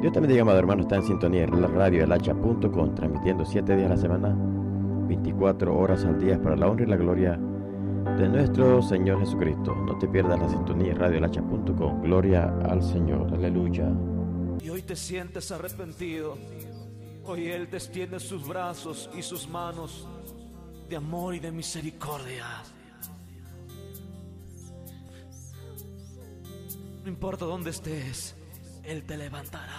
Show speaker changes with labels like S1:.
S1: Dios te bendiga, amado hermano. Está en sintonía en la radio elhacha.com, transmitiendo 7 días a la semana, 24 horas al día, para la honra y la gloria de nuestro Señor Jesucristo. No te pierdas la sintonía en radio elhacha.com. Gloria al Señor. Aleluya.
S2: Y hoy te sientes arrepentido. Hoy Él te extiende sus brazos y sus manos de amor y de misericordia. No importa dónde estés, Él te levantará.